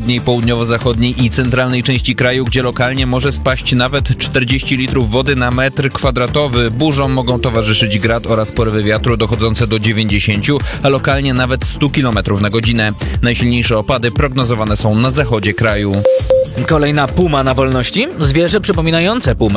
wschodniej, południowo-zachodniej i centralnej części kraju, gdzie lokalnie może spaść nawet 40 litrów wody na metr kwadratowy. Burzom mogą towarzyszyć grad oraz porywy wiatru dochodzące do 90, a lokalnie nawet 100 km na godzinę. Najsilniejsze opady prognozowane są na zachodzie kraju. Kolejna puma na wolności? Zwierzę przypominające pumę.